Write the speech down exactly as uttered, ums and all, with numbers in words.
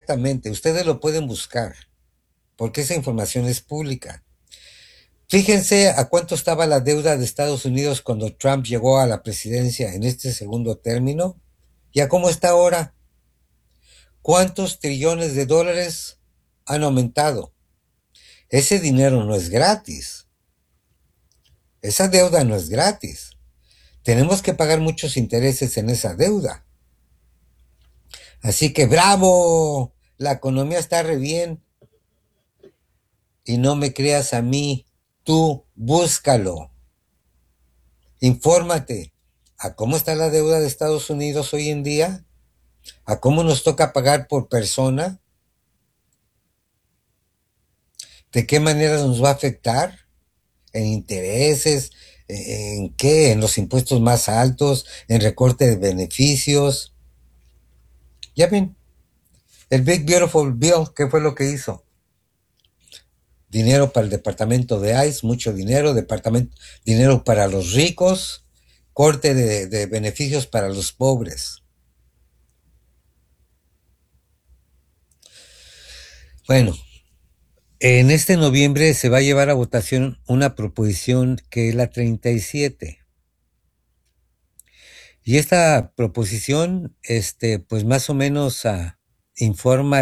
exactamente, ustedes lo pueden buscar, porque esa información es pública. Fíjense a cuánto estaba la deuda de Estados Unidos cuando Trump llegó a la presidencia en este segundo término y a cómo está ahora. ¿Cuántos trillones de dólares han aumentado? Ese dinero no es gratis. Esa deuda no es gratis. Tenemos que pagar muchos intereses en esa deuda. Así que bravo, la economía está re bien. Y no me creas a mí, tú búscalo. Infórmate a cómo está la deuda de Estados Unidos hoy en día, a cómo nos toca pagar por persona, de qué manera nos va a afectar, en intereses, en qué, en los impuestos más altos, en recorte de beneficios. Ya ven, el Big Beautiful Bill, ¿qué fue lo que hizo? Dinero para el departamento de ICE, mucho dinero, departamento, dinero para los ricos, corte de, de beneficios para los pobres. Bueno, en este noviembre se va a llevar a votación una proposición que es la treinta y siete. Y esta proposición, este, pues más o menos uh, informa